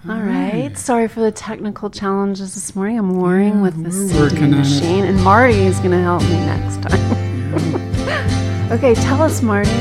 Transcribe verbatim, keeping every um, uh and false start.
All right. Sorry for the technical challenges this morning. I'm warring Yeah, with the we're C D working on it. machine, and Marty is going to help me next time. Okay, tell us, Marty.